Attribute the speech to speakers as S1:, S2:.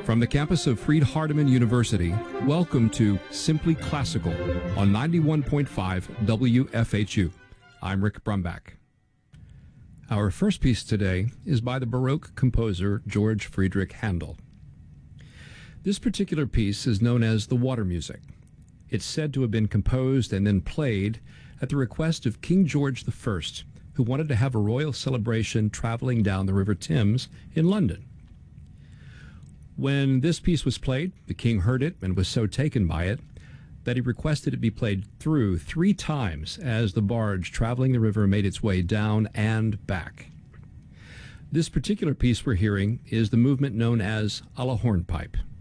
S1: From the campus of Freed-Hardeman University, welcome to Simply Classical on 91.5 WFHU. I'm Rick Brumbach. Our first piece today is by the Baroque composer George Friedrich Handel. This particular piece is known as the Water Music. It's said to have been composed and then played at the request of King George I, who wanted to have a royal celebration traveling down the River Thames in London. When this piece was played, the king heard it and was so taken by it that he requested it be played through 3 times as the barge traveling the river made its way down and back. This particular piece we're hearing is the movement known as a la hornpipe.